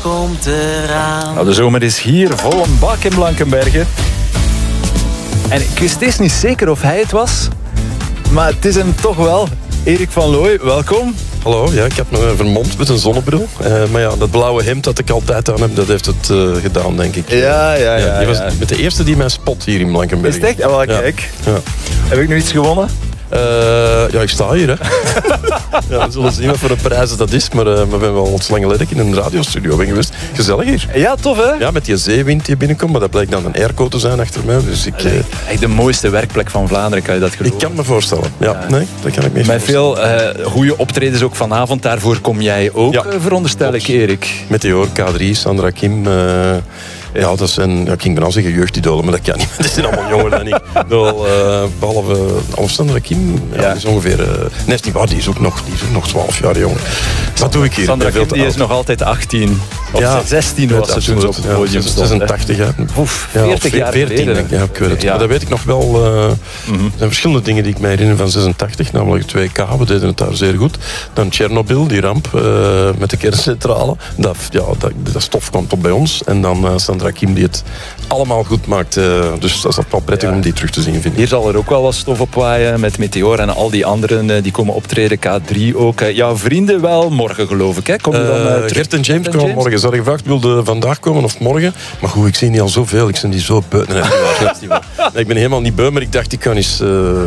komt eraan. Nou, de zomer is hier, vol een bak in Blankenberge. En ik wist steeds niet zeker of hij het was, maar het is hem toch wel. Erik van Looy, welkom. Hallo, ja, ik heb me vermomd met een zonnebril. Maar ja, dat blauwe hemd dat ik altijd aan heb, dat heeft het gedaan, denk ik. Ja. Je was met de eerste die mij spot hier in Blankenberge. Is het echt? Ja, wel, kijk. Ja. Heb ik nu iets gewonnen? Ja, ik sta hier, hè. Ja, we zullen zien wat voor een prijs dat is. Maar we zijn wel ons lang geleden in een radiostudio ben geweest. Gezellig hier. Ja, tof, hè? Ja, met die zeewind die binnenkomt. Maar dat blijkt dan een airco te zijn achter mij. Dus ik... Echt de mooiste werkplek van Vlaanderen, kan je dat geloven? Ik kan me voorstellen. Ja, nee, dat kan ik me Met voorstellen. veel goede optredens ook vanavond. Daarvoor kom jij ook, veronderstel ik, Erik. Meteor, K3, Sandra Kim... Ja, dat zijn, ik ging bijna zeggen jeugdidolen, maar dat kan niet. Dat zijn allemaal jonger dan ik. Behalve Sandra Kim, die is ongeveer... nee, is niet waar, die is ook nog 12 jaar jonger. Wat doe ik hier? Sandra Kim, die is nog altijd 18. Of 16 was ze toen ze op het podium stond. 86 jaar. 40 jaar 14, geleden. denk ik. Ja, ik weet het. Ja. Maar dat weet ik nog wel. Er zijn verschillende dingen die ik mij herinner van 86. Namelijk 2K, we deden het daar zeer goed. Dan Tsjernobyl, die ramp met de kerncentrale. Dat stof kwam tot bij ons. En dan Sandra Kim die het allemaal goed maakt. Dus dat is wel prettig om die terug te zien, vind ik. Hier zal er ook wel wat stof op waaien met Meteor en al die anderen die komen optreden. K3 ook. Jouw vrienden wel morgen, geloof ik. Hè? Kom je dan terug? Gert en James komen morgen. Ze hadden gevraagd, wilde vandaag komen of morgen. Maar goed, ik zie niet al zoveel. Ik zie die zo beu. Nee, dat is niet waar. Nee, ik ben helemaal niet beu, maar ik dacht, ik kan eens,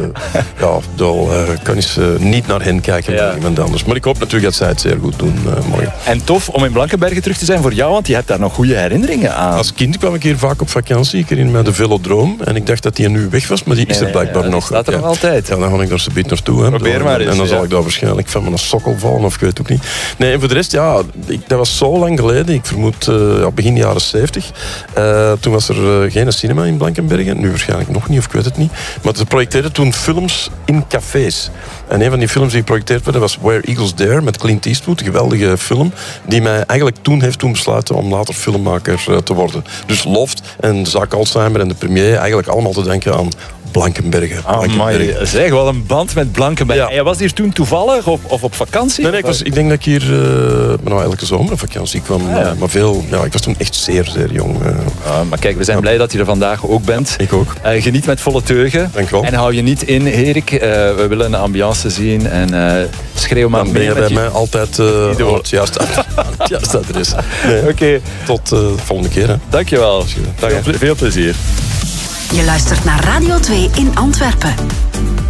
niet naar hen kijken. Ja. Iemand anders. Maar ik hoop natuurlijk dat zij het zeer goed doen morgen. En tof om in Blankenberge terug te zijn voor jou, want je hebt daar nog goede herinneringen aan. Als kind kwam ik hier vaak op vakantie. Ik herinner me de Velodroom. En ik dacht dat die nu weg was, maar die is er blijkbaar nog. Staat er nog altijd. Ja, dan ga ik daar zometeen naartoe. Hè. Probeer maar eens. En dan zal ik daar waarschijnlijk van mijn sokkel vallen, of ik weet het ook niet. Nee, en voor de rest, dat was zo lang geleden. Ik vermoed begin jaren 70. Toen was er geen cinema in Blankenberge. Nu waarschijnlijk nog niet, of ik weet het niet. Maar ze projecteerden toen films in cafés. En een van die films die geprojecteerd werden was Where Eagles Dare met Clint Eastwood. Een geweldige film die mij eigenlijk toen heeft besluiten om later filmmaker te worden. Dus Loft en de zaak Alzheimer en de premier eigenlijk allemaal te denken aan Blankenberge. Maar zeg, wel een band met Blankenberge. Ja. En jij was hier toen toevallig of op vakantie? Nee, ik denk dat ik hier elke zomer op vakantie kwam. Maar ik was toen echt zeer, zeer jong. Maar kijk, we zijn blij dat je er vandaag ook bent. Ik ook. Geniet met volle teugen. Dank wel. En hou je niet in, Erik. We willen een ambiance zien en schreeuw maar mee. Dan ben je bij mij altijd het juiste adres. Nee. Oké. Tot de volgende keer. Hè. Dankjewel. Veel plezier. Je luistert naar Radio 2 in Antwerpen.